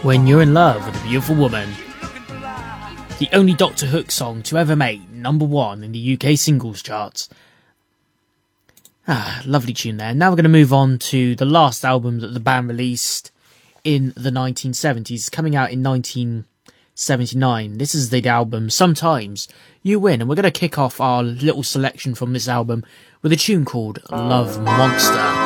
When You're in Love with a Beautiful Woman. The only Doctor Hook song to ever make #1 in the UK singles charts. Lovely tune there. Now we're going to move on to the last album that the band released in the 1970s, coming out in 1979. This is the album Sometimes You Win, and we're going to kick off our little selection from this album with a tune called Love Monster.